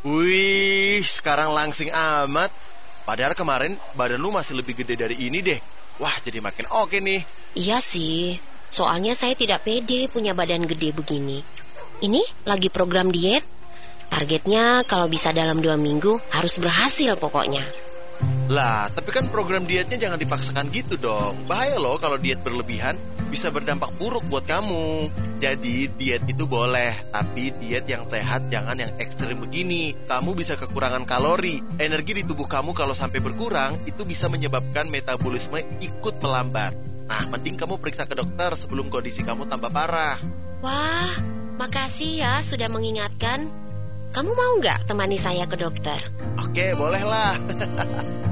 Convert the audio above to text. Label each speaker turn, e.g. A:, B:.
A: Wih, sekarang langsing amat. Padahal kemarin badan lu masih lebih gede dari ini deh. Wah, jadi makin oke nih.
B: Iya sih, soalnya saya tidak pede punya badan gede begini. Ini lagi program diet. Targetnya kalau bisa dalam 2 minggu harus berhasil pokoknya.
A: Lah, tapi kan program dietnya jangan dipaksakan gitu dong. Bahaya loh kalau diet berlebihan, bisa berdampak buruk buat kamu. Jadi diet itu boleh, tapi diet yang sehat, jangan yang ekstrim begini. Kamu bisa kekurangan kalori. Energi di tubuh kamu kalau sampai berkurang, itu bisa menyebabkan metabolisme ikut melambat. Nah, mending kamu periksa ke dokter sebelum kondisi kamu tambah parah.
B: Wah, makasih ya sudah mengingatkan. Kamu mau nggak temani saya ke dokter?
A: Oke, bolehlah.